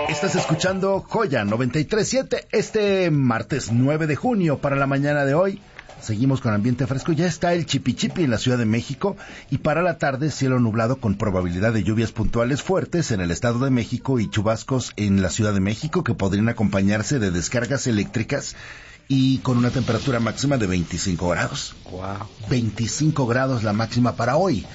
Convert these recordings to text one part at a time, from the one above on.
Estás escuchando Joya 93.7 este martes 9 de junio para la mañana de hoy. Seguimos con ambiente fresco, ya está el chipi-chipi en la Ciudad de México y para la tarde cielo nublado con probabilidad de lluvias puntuales fuertes en el Estado de México y chubascos en la Ciudad de México que podrían acompañarse de descargas eléctricas y con una temperatura máxima de 25 grados. Wow. 25 grados la máxima para hoy.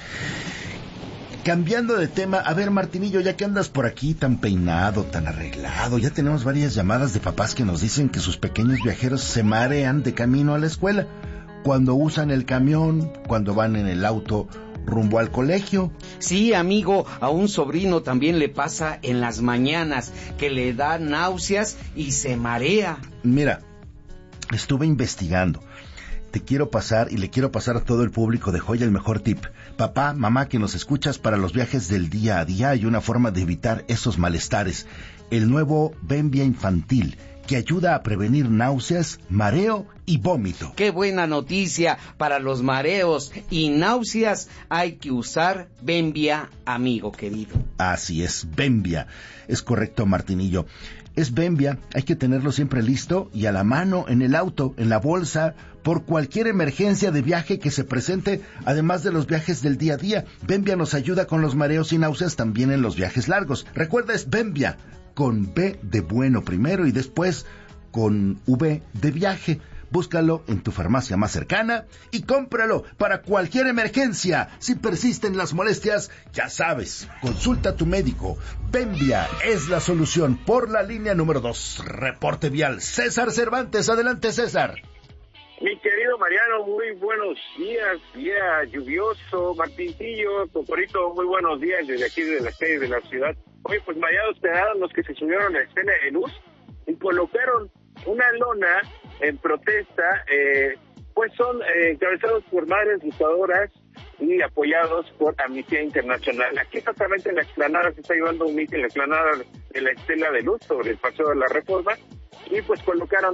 Cambiando de tema, a ver Martinillo, ya que andas por aquí tan peinado, tan arreglado, ya tenemos varias llamadas de papás que nos dicen que sus pequeños viajeros se marean de camino a la escuela, cuando usan el camión, cuando van en el auto rumbo al colegio. Sí, amigo, a un sobrino también le pasa en las mañanas, que le da náuseas y se marea. Mira, estuve investigando. Te quiero pasar y le quiero pasar a todo el público de Joya el mejor tip. Papá, mamá que nos escuchas, para los viajes del día a día hay una forma de evitar esos malestares. El nuevo Bembia infantil, que ayuda a prevenir náuseas, mareo y vómito. ¡Qué buena noticia! Para los mareos y náuseas hay que usar Bembia, amigo querido. Así es, Bembia. Es correcto, Martinillo. Es Bembia, hay que tenerlo siempre listo y a la mano, en el auto, en la bolsa, por cualquier emergencia de viaje que se presente, además de los viajes del día a día. Bembia nos ayuda con los mareos y náuseas también en los viajes largos. Recuerda, es Bembia, con B de bueno primero y después con V de viaje. Búscalo en tu farmacia más cercana y cómpralo para cualquier emergencia. Si persisten las molestias, ya sabes, consulta a tu médico. Bembia es la solución. Por la línea número 2, reporte vial. César Cervantes, adelante César. Mi querido Mariano, muy buenos días, día lluvioso, Martincillo, Cocorito, muy buenos días desde aquí de las calles de la ciudad. Oye, pues mareados quedaron los que se subieron a la escena de luz y colocaron una lona en protesta, pues son encabezados por madres luchadoras y apoyados por Amnistía Internacional. Aquí exactamente en la explanada se está llevando un mitin en la explanada de la Estela de Luz sobre el Paseo de la Reforma y pues colocaron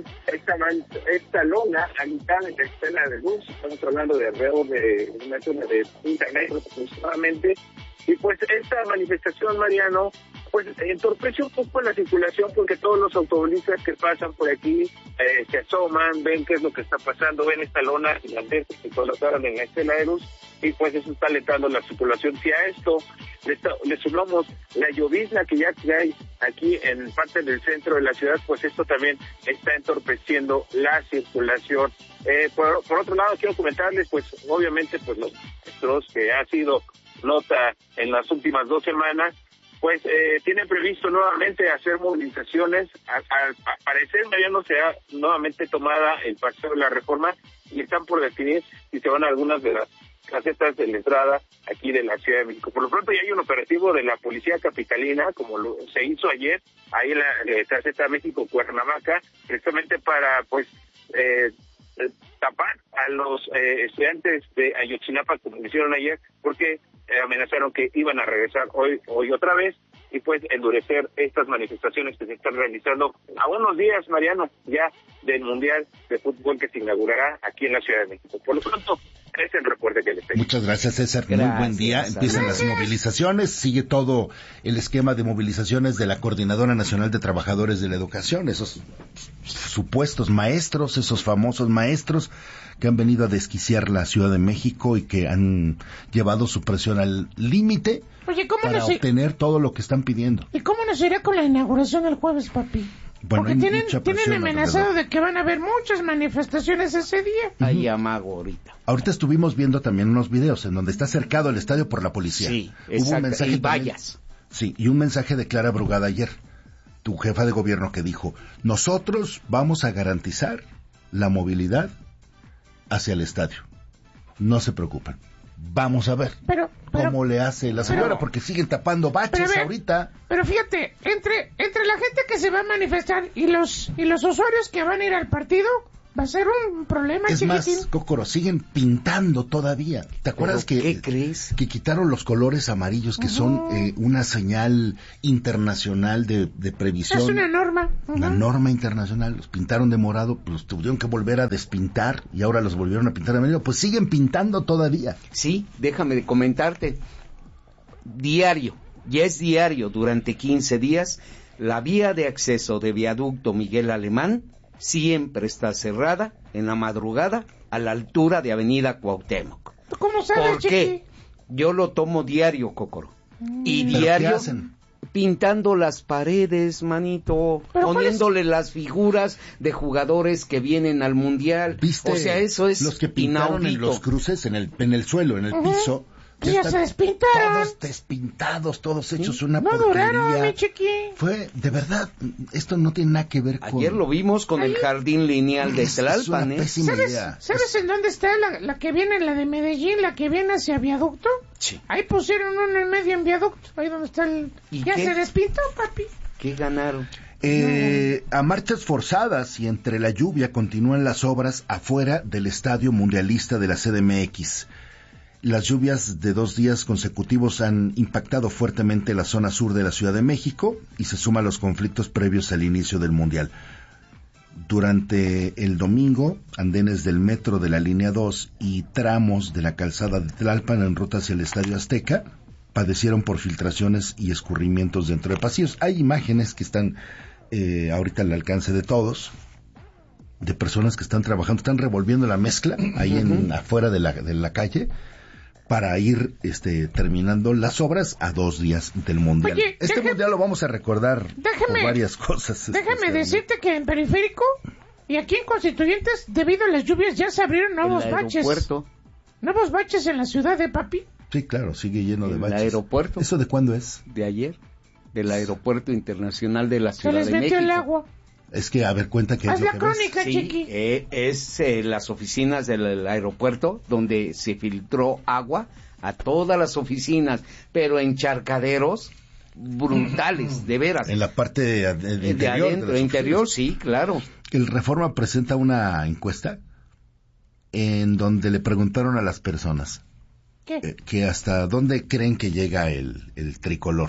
esta lona a mitad de la Estela de Luz. Estamos hablando de alrededor de una zona de 30 metros aproximadamente. Y pues esta manifestación, Mariano, pues entorpeció un poco la circulación porque todos los automovilistas que pasan por aquí se asoman, ven qué es lo que está pasando, ven esta lona gigantesca que colocaron en la Estela de Luz y pues eso está alentando la circulación. Si a esto le sumamos la llovizna que ya hay aquí en parte del centro de la ciudad, pues esto también está entorpeciendo la circulación. Por otro lado, quiero comentarles, pues obviamente, pues los maestros que ha sido nota en las últimas 2 semanas, pues tienen previsto nuevamente hacer movilizaciones. Al parecer, Mariano, será nuevamente tomada el Paseo de la Reforma y están por definir si se van a algunas de las casetas de la entrada aquí de la Ciudad de México. Por lo pronto ya hay un operativo de la Policía Capitalina, como se hizo ayer, ahí en la caseta México-Cuernavaca, precisamente para, pues, tapar a los estudiantes de Ayotzinapa, como hicieron ayer, porque amenazaron que iban a regresar hoy otra vez y pues endurecer estas manifestaciones que se están realizando a unos días, Mariano, ya del Mundial de Fútbol que se inaugurará aquí en la Ciudad de México. Por lo pronto, es el reporte que les tengo. Muchas gracias, César. Gracias, muy buen día. Empiezan las movilizaciones, sigue todo el esquema de movilizaciones de la Coordinadora Nacional de Trabajadores de la Educación, esos supuestos maestros, esos famosos maestros que han venido a desquiciar la Ciudad de México y que han llevado su presión al límite para obtener todo lo que están pidiendo. ¿Y cómo nos irá con la inauguración el jueves, papi? Bueno, porque tienen amenazado de que van a haber muchas manifestaciones ese día. Ahí amago ahorita. Ahorita estuvimos viendo también unos videos en donde está cercado el estadio por la policía. Sí, Hubo un mensaje y vallas. Sí, y un mensaje de Clara Brugada ayer, tu jefa de gobierno, que dijo: nosotros vamos a garantizar la movilidad hacia el estadio. No se preocupen. Vamos a ver cómo le hace la señora, porque siguen tapando baches ahorita. Pero fíjate, entre la gente que se va a manifestar y los usuarios que van a ir al partido, va a ser un problema, es chiquitín. Más, Cócoro, siguen pintando todavía. ¿Te acuerdas ¿Qué crees? Que quitaron los colores amarillos, que son una señal internacional de previsión? Es una norma. Una norma internacional. Los pintaron de morado, pues tuvieron que volver a despintar y ahora los volvieron a pintar de amarillo. Pues siguen pintando todavía. Sí, déjame comentarte. Ya es diario, durante 15 días, la vía de acceso de Viaducto Miguel Alemán siempre está cerrada en la madrugada a la altura de Avenida Cuauhtémoc. ¿Tú cómo sabes, ¿Por qué? Yo lo tomo diario, Cócoro. Y diario ¿qué hacen? pintando las paredes, manito, poniéndole las figuras de jugadores que vienen al Mundial. ¿Viste? O sea, eso es los que pintaron inaudito. en los cruces, en el suelo, en el piso. Ya se despintaron. Todos despintados, todos hechos una No porquería. duraron, mi chiqui. Fue, de verdad, esto no tiene nada que ver con... Ayer lo vimos con el jardín lineal de Es una Tlalpan, ¿eh? pésima idea. ¿Sabes en dónde está la que viene, la de Medellín, la que viene hacia Viaducto? Sí. Ahí pusieron uno en medio en Viaducto, ahí donde está el... ¿Y Ya qué? se despintó, papi. ¿Qué ganaron? A marchas forzadas y entre la lluvia continúan las obras afuera del Estadio Mundialista de la CDMX. Las lluvias de 2 días consecutivos han impactado fuertemente la zona sur de la Ciudad de México y se suman los conflictos previos al inicio del Mundial. Durante el domingo, andenes del metro de la línea 2 y tramos de la calzada de Tlalpan en ruta hacia el Estadio Azteca padecieron por filtraciones y escurrimientos dentro de pasillos. Hay imágenes que están ahorita al alcance de todos, de personas que están trabajando, están revolviendo la mezcla ahí afuera de la calle, para ir terminando las obras a 2 días del Mundial. Oye, Mundial lo vamos a recordar por varias cosas. Déjame decirte que en Periférico y aquí en Constituyentes, debido a las lluvias, ya se abrieron nuevos baches. Nuevos baches en la ciudad de papi. Sí, claro, sigue lleno de baches. ¿El aeropuerto? ¿Eso de cuándo es? De ayer, del Aeropuerto Internacional de la Ciudad de México. Se les metió el agua. Es que, a ver, cuenta que haz es lo la que crónica, ves. chiqui. Sí, es las oficinas del aeropuerto donde se filtró agua a todas las oficinas, pero en charcaderos brutales, de veras. En la parte de interior. De adentro, de interior, sí, claro. El Reforma presenta una encuesta en donde le preguntaron a las personas que hasta dónde creen que llega el tricolor.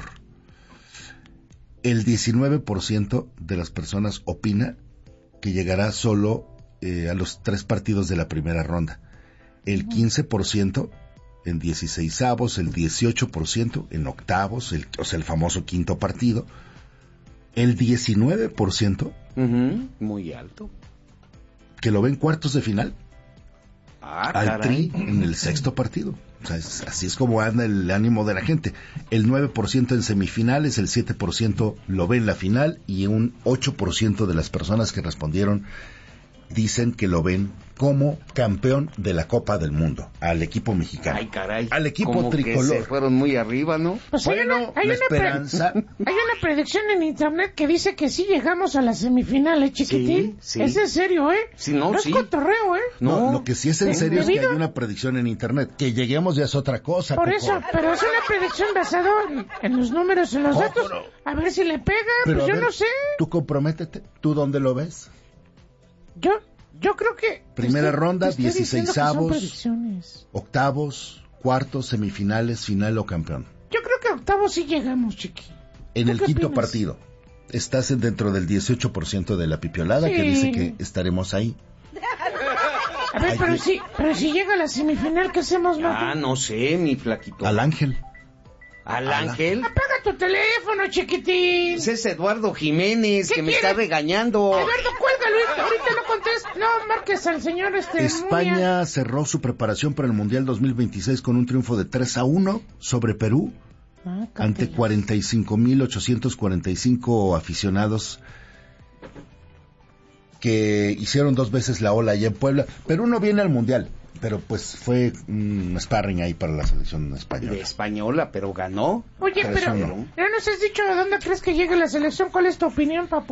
El 19% de las personas opina que llegará solo a los 3 partidos de la primera ronda. El 15% en 16avos, el 18% en octavos, o sea, el famoso quinto partido. El 19% muy alto. que lo ven cuartos de final. Al caray. Tri en el 6º partido. O sea, así es como anda el ánimo de la gente. El 9% en semifinales, el 7% lo ve en la final y un 8% de las personas que respondieron dicen que lo ven como campeón de la Copa del Mundo, al equipo mexicano. Ay, caray. Al equipo como tricolor. Que se fueron muy arriba, ¿no? Pues bueno, la esperanza. Hay una predicción en internet que dice que sí llegamos a las semifinales, chiquitín. Sí. Es en serio, ¿eh? Sí, no, es cotorreo, ¿eh? No, lo que sí es en serio es que debido- hay una predicción en internet. Que lleguemos ya es otra cosa. Por Coco. eso, pero es una predicción basada en los números, en los datos. A ver si le pega, Pero pues a yo ver, no sé. Tú comprométete. ¿Tú dónde lo ves? Yo creo que... Primera ronda, te estoy diciendo que son 16avos. predicciones. Octavos, cuartos, semifinales, final o campeón. Yo creo que a octavos sí llegamos, chiqui. En ¿Tú el qué quinto opinas? partido, estás dentro del 18% de la pipiolada que Sí. dice que estaremos ahí. A ver, Ay, pero si llega a la semifinal, ¿qué hacemos, Martín? No sé, mi flaquito. Al Ángel. ¿Al Ángel? Apaga tu teléfono, chiquitín. Pues es Eduardo Jiménez, ¿Qué que me quiere? está regañando. Eduardo, cuélgalo, ahorita no contestes. No, marques al señor Muña. España cerró su preparación para el Mundial 2026 con un triunfo de 3-1 sobre Perú ante 45,845 aficionados que hicieron 2 veces la ola allá en Puebla. Perú no viene al Mundial, pero pues fue un sparring ahí para la selección española. De española, pero ganó. Oye, pero 3-1. no nos has dicho a dónde crees que llegue la selección. ¿Cuál es tu opinión, papu?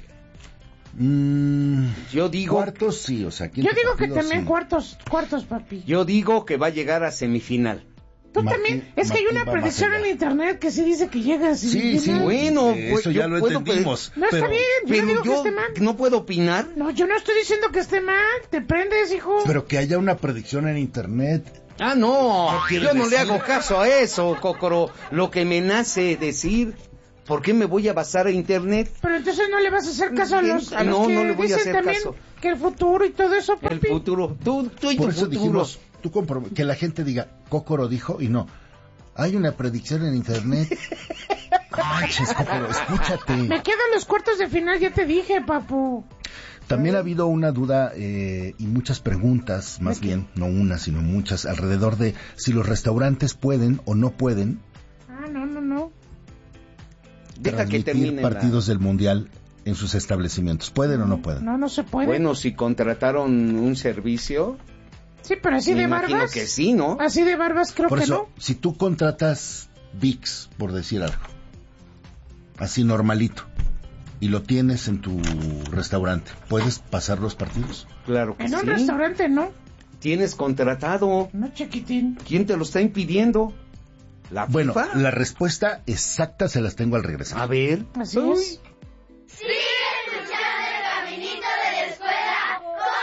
Yo digo, Cuartos sí, o sea, Yo digo que partido, también sí. cuartos, papi. yo digo que va a llegar a semifinal. Tú Martín- también. Es que hay Martín una va más predicción allá. en internet que sí dice que llega a Sí, semifinal. Bueno, pues, eso yo ya lo puedo entendimos. No, está bien, yo no Pero digo que yo esté mal. no puedo opinar. No, yo no estoy diciendo que esté mal. Te prendes, hijo. Pero que haya una predicción en internet. No, quieres yo no le decir? hago caso a eso, Cócoro. Lo que me nace decir, ¿por qué me voy a basar en internet? Pero entonces no le vas a hacer caso a los No, que no le voy a dicen hacer también caso. que el futuro y todo eso, papi. El futuro, tú y Por tu eso futuro. dijimos, que la gente diga, Cócoro dijo y no. Hay una predicción en internet. Ay, Chesco, pero escúchate. Me quedan los cuartos de final, ya te dije, papu. También ha habido una duda y muchas preguntas, más bien, no una, sino muchas, alrededor de si los restaurantes pueden o no pueden no. Deja que termine partidos del Mundial en sus establecimientos. ¿Pueden o no pueden? No se puede. Bueno, si contrataron un servicio... Sí, pero así de barbas. Imagino que sí, ¿no? Así de barbas creo por que eso, no. Si tú contratas ViX, por decir algo, así normalito, y lo tienes en tu restaurante, ¿puedes pasar los partidos? Claro que sí. En un restaurante no. Tienes contratado. No, chiquitín. ¿Quién te lo está impidiendo? ¿La Bueno, FIFA? la respuesta exacta se las tengo al regresar. A ver. Así es. Sigue escuchando el caminito de la escuela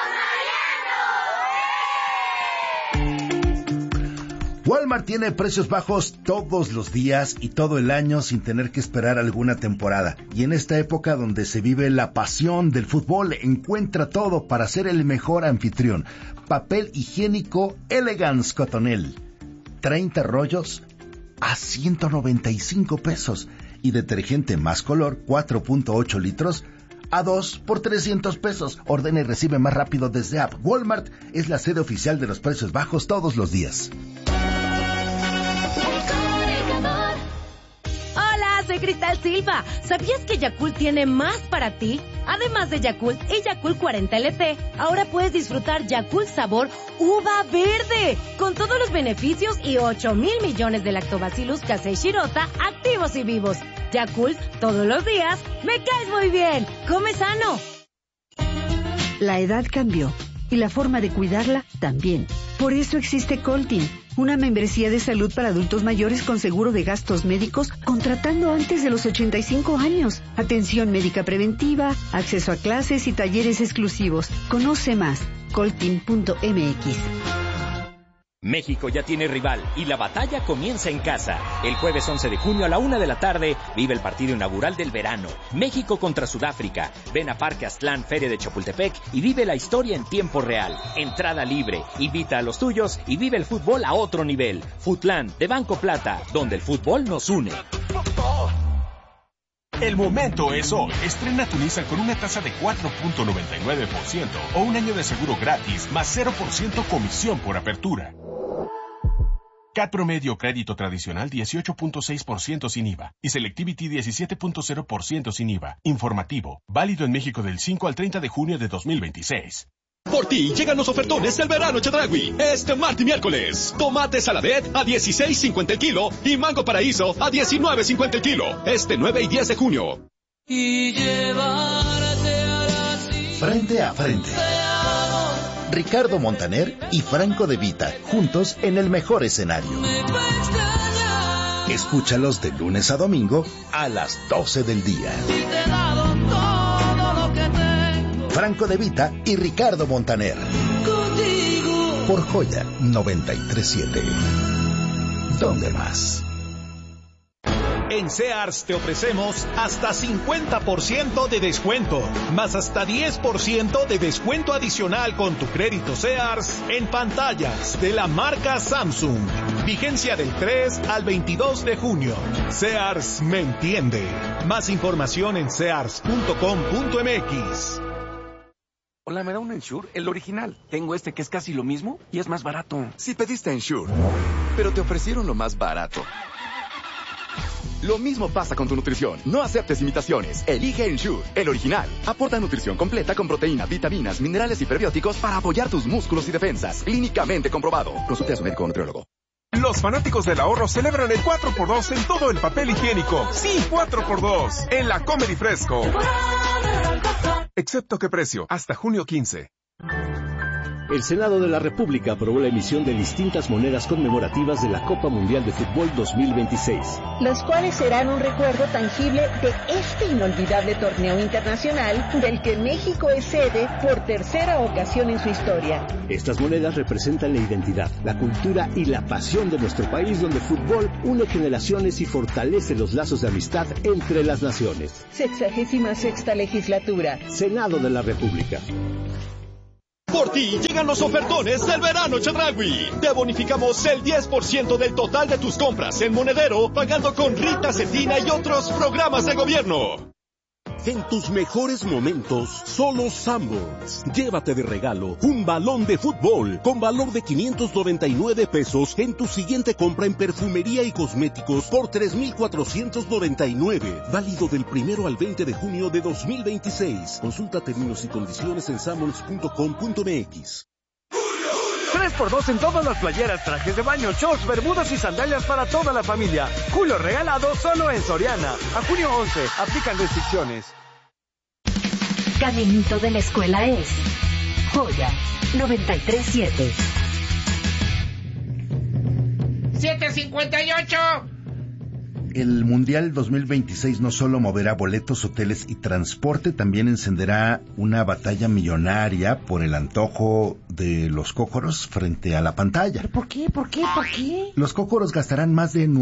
con Mariano. Walmart tiene precios bajos todos los días y todo el año sin tener que esperar alguna temporada. Y en esta época donde se vive la pasión del fútbol, encuentra todo para ser el mejor anfitrión. Papel higiénico Elegance Cotonel, 30 rollos a 195 pesos. Y detergente Más Color, 4.8 litros, a 2 por 300 pesos. Ordena y recibe más rápido desde app. Walmart es la sede oficial de los precios bajos todos los días. Hola, soy Cristal Silva. ¿Sabías que Yakult tiene más para ti? Además de Yakult y Yakult 40 LT, ahora puedes disfrutar Yakult sabor uva verde, con todos los beneficios y 8,000 millones de Lactobacillus casei shirota activos y vivos. Yakult, todos los días, me caes muy bien. Come sano. La edad cambió y la forma de cuidarla también. Por eso existe Coltin, una membresía de salud para adultos mayores con seguro de gastos médicos contratando antes de los 85 años. Atención médica preventiva, acceso a clases y talleres exclusivos. Conoce más, coltin.mx. México ya tiene rival y la batalla comienza en casa. El jueves 11 de junio a la 1 de la tarde vive el partido inaugural del verano. México contra Sudáfrica. Ven a Parque Aztlán, Feria de Chapultepec y vive la historia en tiempo real. Entrada libre. Invita a los tuyos y vive el fútbol a otro nivel. Futlán, de Banco Plata, donde el fútbol nos une. El momento es hoy. Estrena tu Nissan con una tasa de 4.99% o un año de seguro gratis más 0% comisión por apertura. CAT promedio crédito tradicional 18.6% sin IVA y Selectivity 17.0% sin IVA. Informativo. Válido en México del 5 al 30 de junio de 2026. Por ti llegan los ofertones del verano Chedraui. Este martes y miércoles. Tomate saladet a 16.50 el kilo y mango paraíso a 19.50 el kilo. Este 9 y 10 de junio. Frente a frente. Ricardo Montaner y Franco De Vita, juntos en el mejor escenario. Escúchalos de lunes a domingo a las 12 del día. Franco De Vita y Ricardo Montaner. Por Joya 93.7. ¿Dónde más? En Sears te ofrecemos hasta 50% de descuento, más hasta 10% de descuento adicional con tu crédito Sears en pantallas de la marca Samsung. Vigencia del 3 al 22 de junio. Sears me entiende. Más información en sears.com.mx. Hola, ¿me da un Ensure? El original. Tengo este que es casi lo mismo y es más barato. Sí pediste Ensure, pero te ofrecieron lo más barato. Lo mismo pasa con tu nutrición. No aceptes imitaciones. Elige Ensure, el original. Aporta nutrición completa con proteínas, vitaminas, minerales y prebióticos para apoyar tus músculos y defensas. Clínicamente comprobado. Consulte a su médico o nutriólogo. Los fanáticos del ahorro celebran el 4x2 en todo el papel higiénico. Sí, 4x2 en la Comedy Fresco. Excepto qué precio, hasta junio 15. El Senado de la República aprobó la emisión de distintas monedas conmemorativas de la Copa Mundial de Fútbol 2026. Las cuales serán un recuerdo tangible de este inolvidable torneo internacional del que México es sede por tercera ocasión en su historia. Estas monedas representan la identidad, la cultura y la pasión de nuestro país, donde el fútbol une generaciones y fortalece los lazos de amistad entre las naciones. 66ª legislatura. Senado de la República. Por ti llegan los ofertones del verano Chedraui. Te bonificamos el 10% del total de tus compras en Monedero, pagando con Rita Cetina y otros programas de gobierno. En tus mejores momentos, solo Sanborns. Llévate de regalo un balón de fútbol con valor de 599 pesos en tu siguiente compra en perfumería y cosméticos por 3,499. Válido del 1 al 20 de junio de 2026. Consulta términos y condiciones en sanborns.com.mx. 3x2 en todas las playeras, trajes de baño, shorts, bermudas y sandalias para toda la familia. Julio regalado solo en Soriana. A junio 11, aplican restricciones. Caminito de la escuela es Joya 93.7. 7:58. El Mundial 2026 no solo moverá boletos, hoteles y transporte, también encenderá una batalla millonaria por el antojo de los cócoros frente a la pantalla. ¿Por qué? Los cócoros gastarán más de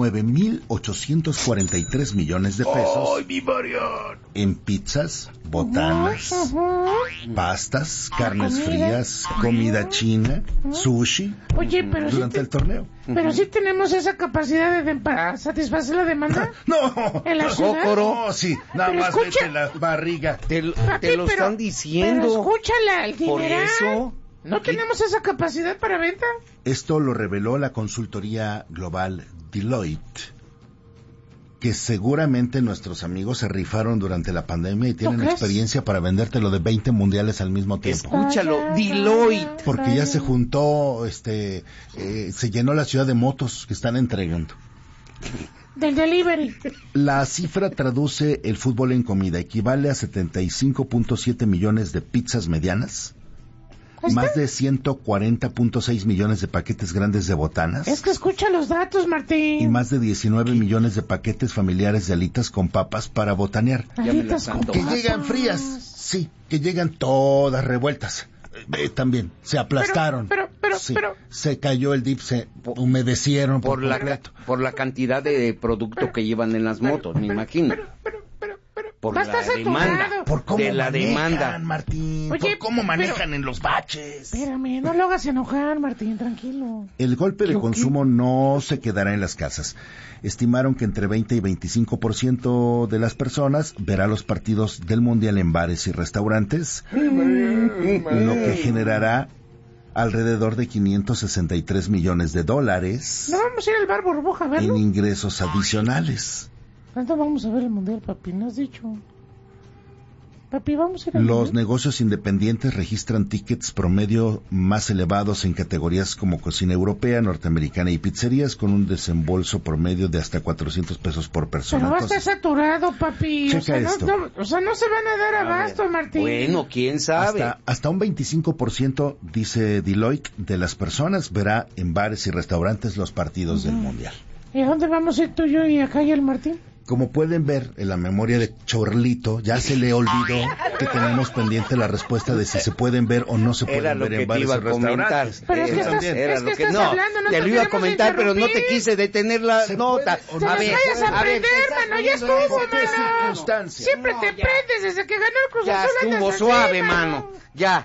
9,843 millones de pesos. ¡Ay, mi Marian! En pizzas, botanas, pastas, carnes frías, comida china, sushi. Oye, pero durante el torneo. Pero sí tenemos esa capacidad para satisfacer la demanda. No, en la ciudad. No, sí, nada pero más vete la barriga. Te lo están diciendo. Pero escúchala, el dineral. Por eso. ¿No tenemos esa capacidad para venta? Esto lo reveló la consultoría global Deloitte, que seguramente nuestros amigos se rifaron durante la pandemia y tienen experiencia para vendértelo de 20 mundiales al mismo tiempo. Escúchalo, Deloitte. Porque ya se juntó, se llenó la ciudad de motos que están entregando. Del delivery. La cifra traduce el fútbol en comida, equivale a 75.7 millones de pizzas medianas, más de 140.6 millones de paquetes grandes de botanas. Es que escucha los datos, Martín. Y más de 19 millones de paquetes familiares de alitas con papas para botanear. Alitas con papas. Que llegan frías, sí, que llegan todas revueltas. También, se aplastaron. Pero, se cayó el dip, se humedecieron por la cantidad de producto que llevan en las motos, me imagino. Por la demanda, por cómo de la manejan, demanda, Martín. Oye, por cómo manejan en los baches. Espérame, no lo hagas enojar, Martín, tranquilo. El golpe de consumo no se quedará en las casas. Estimaron que entre 20 y 25% de las personas verá los partidos del Mundial en bares y restaurantes, lo que generará alrededor de 563 millones de dólares. ¿No vamos a ir al bar Burbuja a verlo? En ingresos adicionales. ¿Cuánto vamos a ver el Mundial, papi? ¿No has dicho? Papi, vamos a ir al Los Mundial. negocios independientes registran tickets promedio más elevados en categorías como cocina europea, norteamericana y pizzerías, con un desembolso promedio de hasta 400 pesos por persona. Pero va a estar saturado, papi. Checa esto. No se van a dar abasto, Martín. Bueno, quién sabe. Hasta un 25%, dice Deloitte, de las personas verá en bares y restaurantes los partidos del Mundial. ¿Y a dónde vamos a ir tú, yo y acá y el Martín? Como pueden ver en la memoria de Chorlito, ya se le olvidó que tenemos pendiente la respuesta de si se pueden ver o no se pueden ver en bares y restaurantes. Pero es que estás hablando, no te lo iba a comentar, pero no te quise detener la nota. A ver, mano, ya estuvo, mano. Siempre te prendes desde que ganó el Cruz Azul. Ya estuvo suave, mano. Ya.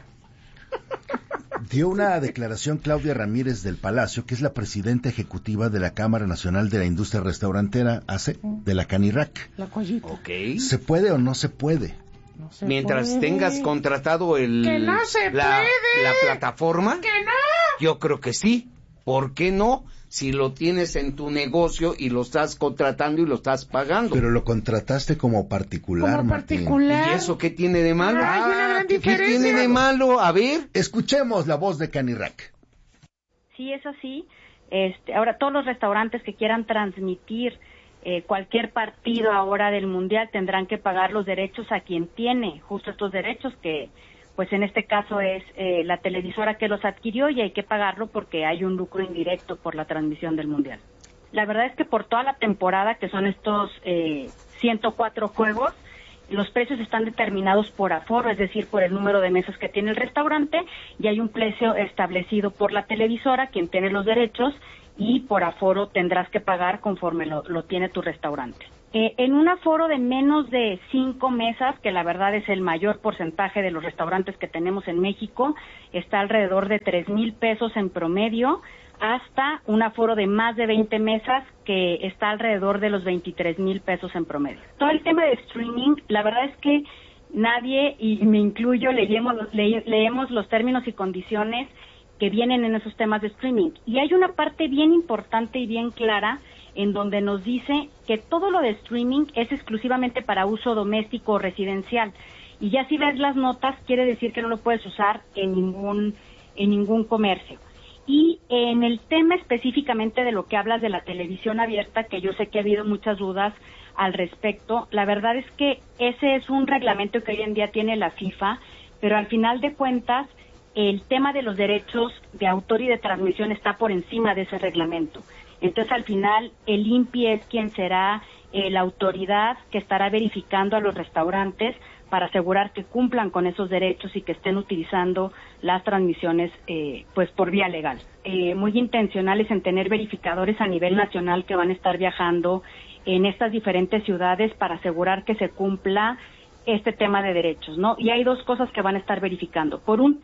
Dio una declaración Claudia Ramírez del Palacio, que es la presidenta ejecutiva de la Cámara Nacional de la Industria Restaurantera, ACE, de la Canirac. La Coyita. Okay. ¿Se puede o no se puede? No se Mientras puede. tengas contratado Que no se puede. la plataforma, que no. Yo creo que sí. ¿Por qué no? Si lo tienes en tu negocio y lo estás contratando y lo estás pagando. Pero lo contrataste como particular, Martín. ¿Y eso qué tiene de malo? Hay una gran diferencia. ¿Qué tiene de malo? A ver. Escuchemos la voz de Canirac. Sí, es así. Ahora, todos los restaurantes que quieran transmitir cualquier partido ahora del Mundial tendrán que pagar los derechos a quien tiene justo estos derechos, que pues en este caso es la televisora que los adquirió, y hay que pagarlo porque hay un lucro indirecto por la transmisión del Mundial. La verdad es que por toda la temporada, que son estos 104 juegos, los precios están determinados por aforo, es decir, por el número de mesas que tiene el restaurante, y hay un precio establecido por la televisora, quien tiene los derechos, y por aforo tendrás que pagar conforme lo tiene tu restaurante. En un aforo de menos de 5 mesas, que la verdad es el mayor porcentaje de los restaurantes que tenemos en México, está alrededor de 3,000 pesos en promedio, hasta un aforo de más de 20 mesas, que está alrededor de los 23,000 pesos en promedio. Todo el tema de streaming, la verdad es que nadie, y me incluyo, leemos los términos y condiciones que vienen en esos temas de streaming. Y hay una parte bien importante y bien clara en donde nos dice que todo lo de streaming es exclusivamente para uso doméstico o residencial. Y ya si ves las notas, quiere decir que no lo puedes usar en ningún comercio. Y en el tema específicamente de lo que hablas de la televisión abierta, que yo sé que ha habido muchas dudas al respecto, la verdad es que ese es un reglamento que hoy en día tiene la FIFA, pero al final de cuentas, el tema de los derechos de autor y de transmisión está por encima de ese reglamento. Entonces, al final, el INPI es quien será la autoridad que estará verificando a los restaurantes para asegurar que cumplan con esos derechos y que estén utilizando las transmisiones pues por vía legal. Muy intencionales en tener verificadores a nivel nacional que van a estar viajando en estas diferentes ciudades para asegurar que se cumpla este tema de derechos, ¿no? Y hay dos cosas que van a estar verificando. Por un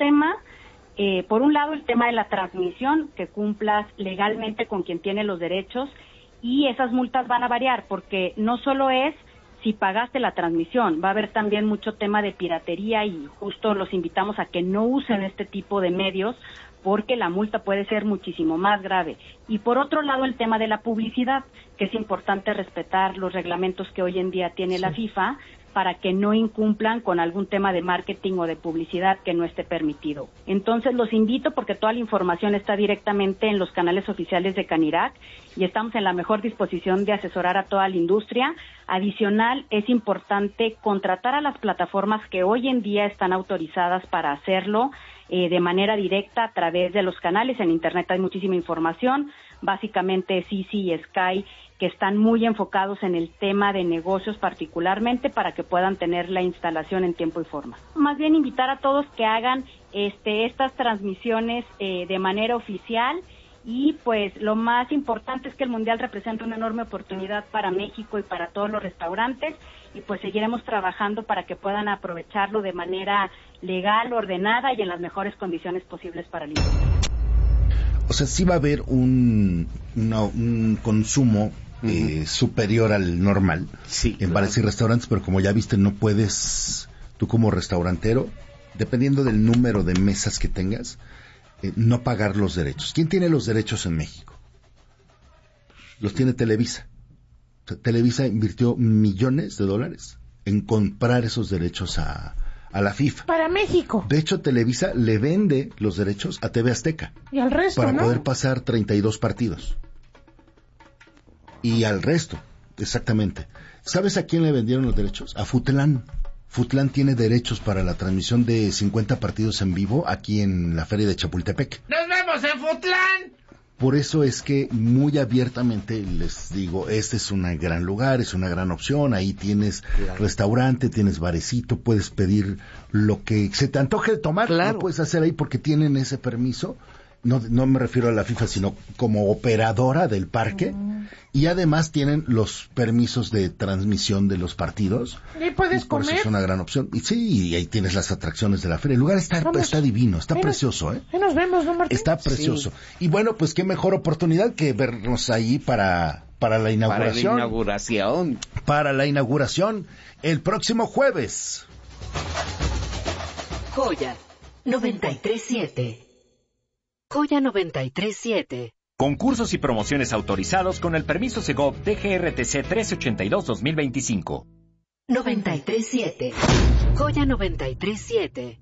lado, el tema de la transmisión, que cumplas legalmente con quien tiene los derechos, y esas multas van a variar, porque no solo es si pagaste la transmisión, va a haber también mucho tema de piratería, y justo los invitamos a que no usen este tipo de medios, porque la multa puede ser muchísimo más grave. Y por otro lado, el tema de la publicidad, que es importante respetar los reglamentos que hoy en día tiene la FIFA, para que no incumplan con algún tema de marketing o de publicidad que no esté permitido. Entonces los invito, porque toda la información está directamente en los canales oficiales de Canirac y estamos en la mejor disposición de asesorar a toda la industria. Adicional, es importante contratar a las plataformas que hoy en día están autorizadas para hacerlo de manera directa a través de los canales. En Internet hay muchísima información, básicamente Sisi y Sky, que están muy enfocados en el tema de negocios particularmente para que puedan tener la instalación en tiempo y forma. Más bien invitar a todos que hagan estas transmisiones de manera oficial, y pues lo más importante es que el Mundial representa una enorme oportunidad para México y para todos los restaurantes, y pues seguiremos trabajando para que puedan aprovecharlo de manera legal, ordenada y en las mejores condiciones posibles para el industria. O sea, sí va a haber un consumo superior al normal en bares y restaurantes, pero como ya viste, no puedes, tú como restaurantero, dependiendo del número de mesas que tengas, no pagar los derechos. ¿Quién tiene los derechos en México? Los tiene Televisa. O sea, Televisa invirtió millones de dólares en comprar esos derechos a la FIFA. Para México. De hecho, Televisa le vende los derechos a TV Azteca. Y al resto, para ¿no? poder pasar 32 partidos. Y al resto, exactamente. ¿Sabes a quién le vendieron los derechos? A Futlán. Futlán tiene derechos para la transmisión de 50 partidos en vivo aquí en la Feria de Chapultepec. ¡Nos vemos en Futlán! Por eso es que muy abiertamente les digo, este es un gran lugar, es una gran opción, ahí tienes restaurante, tienes barecito, puedes pedir lo que se te antoje de tomar, lo puedes hacer ahí porque tienen ese permiso. No me refiero a la FIFA, sino como operadora del parque, y además tienen los permisos de transmisión de los partidos. ¿Y puedes por comer? Eso es una gran opción. Y sí, y ahí tienes las atracciones de la feria. El lugar está divino, está precioso, ¿eh? Ahí nos vemos, ¿no, Martín? Está precioso. Sí. Y bueno, pues qué mejor oportunidad que vernos ahí para la inauguración. Para la inauguración el próximo jueves. Joya 93.7. Joya 93.7. Concursos y promociones autorizados con el permiso Segov DGRTC 1382-2025. 93.7. Joya 93.7.